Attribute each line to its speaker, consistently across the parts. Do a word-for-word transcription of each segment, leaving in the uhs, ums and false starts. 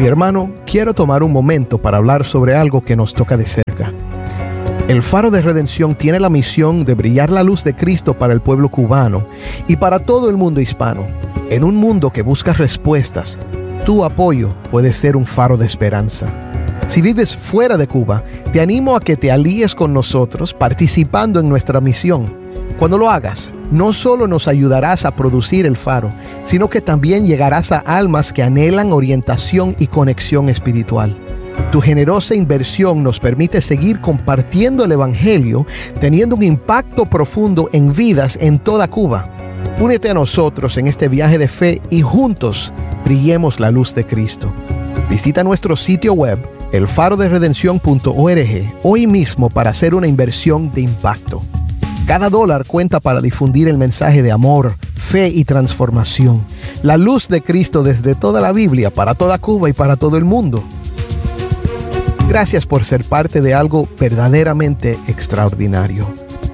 Speaker 1: Mi hermano, quiero tomar un momento para hablar sobre algo que nos toca de cerca. El Faro de Redención tiene la misión de brillar la luz de Cristo para el pueblo cubano y para todo el mundo hispano. En un mundo que busca respuestas, tu apoyo puede ser un faro de esperanza. Si vives fuera de Cuba, te animo a que te alíes con nosotros participando en nuestra misión. Cuando lo hagas, no solo nos ayudarás a producir el faro, sino que también llegarás a almas que anhelan orientación y conexión espiritual. Tu generosa inversión nos permite seguir compartiendo el Evangelio, teniendo un impacto profundo en vidas en toda Cuba. Únete a nosotros en este viaje de fe y juntos brillemos la luz de Cristo. Visita nuestro sitio web, el faro de redención punto org, hoy mismo para hacer una inversión de impacto. Cada dólar cuenta para difundir el mensaje de amor, fe y transformación. La luz de Cristo desde toda la Biblia, para toda Cuba y para todo el mundo. Gracias por ser parte de algo verdaderamente extraordinario.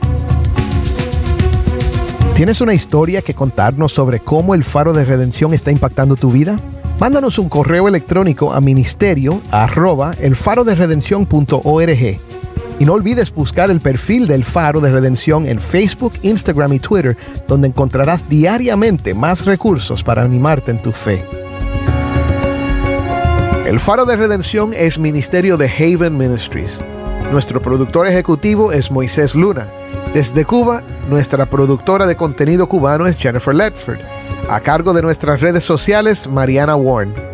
Speaker 1: ¿Tienes una historia que contarnos sobre cómo el Faro de Redención está impactando tu vida? Mándanos un correo electrónico a ministerio arroba el faro de redención punto org. Y no olvides buscar el perfil del Faro de Redención en Facebook, Instagram y Twitter, donde encontrarás diariamente más recursos para animarte en tu fe. El Faro de Redención es ministerio de Haven Ministries. Nuestro productor ejecutivo es Moisés Luna. Desde Cuba, nuestra productora de contenido cubano es Jennifer Ledford. A cargo de nuestras redes sociales, Mariana Warren.